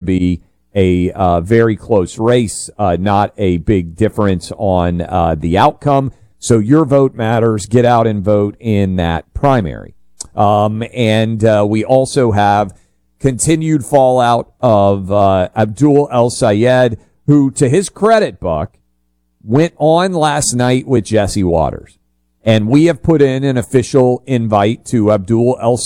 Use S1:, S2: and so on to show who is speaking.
S1: be a very close race, not a big difference on the outcome. So your vote matters. Get out and vote in that primary. And we also have continued fallout of Abdul El Sayed, who, to his credit, Buck, went on last night with Jesse Waters. And we have put in an official invite to Abdul El